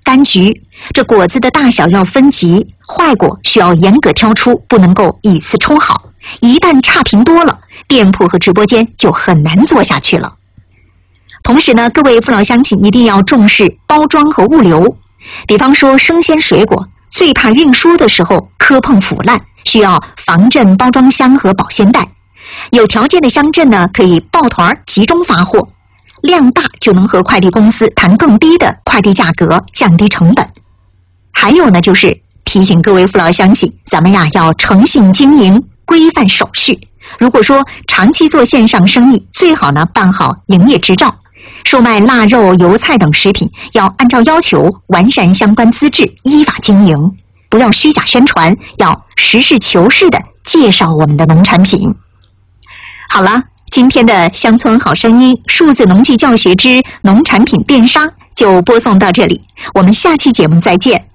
单橘，这果子的大小要分级，坏果需要严格挑出，不能够以次充好。一旦差评多了，店铺和直播间就很难做下去了。同时呢，各位父老乡亲一定要重视包装和物流。比方说生鲜水果，最怕运输的时候磕碰腐烂，需要防震包装箱和保鲜袋。有条件的乡镇呢，可以抱团集中发货，量大就能和快递公司谈更低的快递价格，降低成本。还有呢，就是提醒各位父老乡亲，咱们呀要诚信经营，规范手续。如果说长期做线上生意，最好呢办好营业执照。售卖腊肉、油菜等食品，要按照要求完善相关资质，依法经营，不要虚假宣传，要实事求是地介绍我们的农产品。好了，今天的乡村好声音数字农技教学之农产品电商就播送到这里，我们下期节目再见。